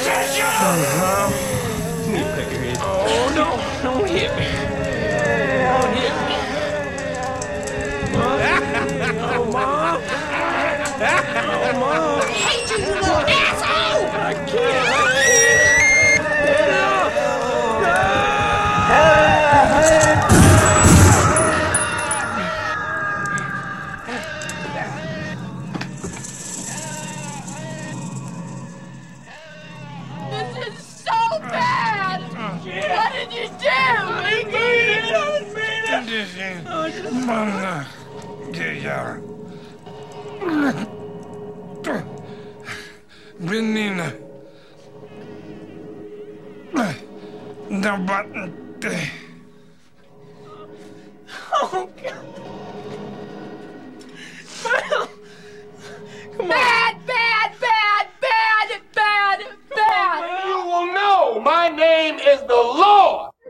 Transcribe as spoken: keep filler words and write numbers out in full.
Oh, no, don't hit me. Don't hit me. Oh, Mom. Oh, Mom. I hate you, you little asshole! I can't. Get up. This is so bad! What did you do? I didn't mean it. I didn't mean it. Menina, da button. Oh, God. Come on. Bad, bad, bad, bad, bad, bad! You will know my name is the Lord.